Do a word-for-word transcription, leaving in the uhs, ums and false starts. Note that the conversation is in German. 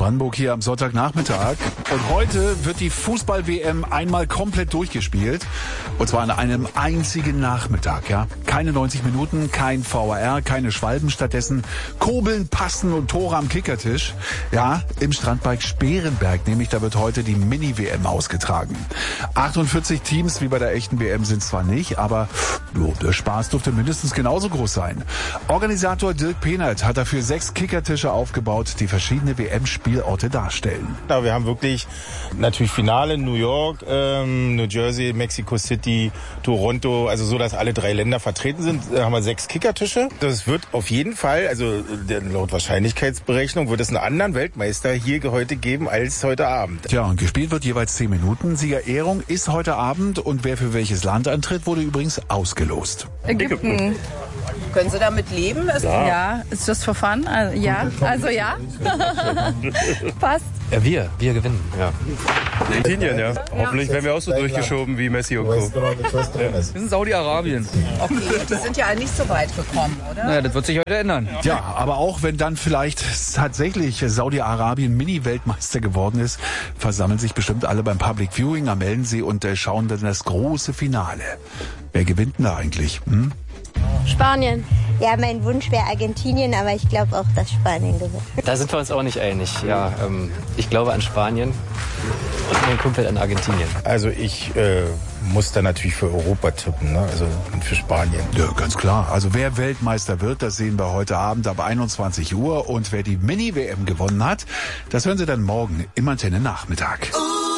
Brandenburg hier am Sonntagnachmittag. Und heute wird die Fußball-W M einmal komplett durchgespielt. Und zwar an einem einzigen Nachmittag, ja. Keine neunzig Minuten, kein V A R, keine Schwalben. Stattdessen Kurbeln, Passen und Tore am Kickertisch. Ja, im Strandpark Sperenberg, nämlich da wird heute die Mini-W M ausgetragen. achtundvierzig Teams wie bei der echten W M sind zwar nicht, aber jo, der Spaß dürfte mindestens genauso groß sein. Organisator Dirk Pehnert hat dafür sechs Kickertische aufgebaut, die verschiedene W M-Spielorte darstellen. Ja, wir haben wirklich natürlich Finale in New York, ähm, New Jersey, Mexico City, Toronto, also so, dass alle drei Länder vertreten sind. Da haben wir sechs Kickertische. Das wird auf jeden Fall, also laut Wahrscheinlichkeitsberechnung, wird es einen anderen Weltmeister hier heute geben als heute Abend. Tja, und gespielt wird jeweils zehn Minuten. Siegerehrung ist heute Abend und wer für welches Land antritt, wurde übrigens ausgelost. Ägypten. Können Sie damit leben? Ist ja. ja, ist just for fun. Also, ja, also ja. Passt. Ja, wir, wir gewinnen, ja. Argentinien, ja. Hoffentlich werden wir auch so durchgeschoben wie Messi und Co. Ja. Wir sind Saudi-Arabien. Okay, die sind ja nicht so weit gekommen, oder? Naja, das wird sich heute ändern. Ja, aber auch wenn dann vielleicht tatsächlich Saudi-Arabien Mini-Weltmeister geworden ist, versammeln sich bestimmt alle beim Public Viewing am Ellensee und äh, schauen dann das große Finale. Wer gewinnt denn da eigentlich? Hm? Spanien. Ja, mein Wunsch wäre Argentinien, aber ich glaube auch, dass Spanien gewinnt. Da sind wir uns auch nicht einig. Ja, ähm, ich glaube an Spanien und mein Kumpel an Argentinien. Also ich äh, muss da natürlich für Europa tippen, ne? Also für Spanien. Ja, ganz klar. Also wer Weltmeister wird, das sehen wir heute Abend ab einundzwanzig Uhr. Und wer die Mini-W M gewonnen hat, das hören Sie dann morgen im Antenne-Nachmittag.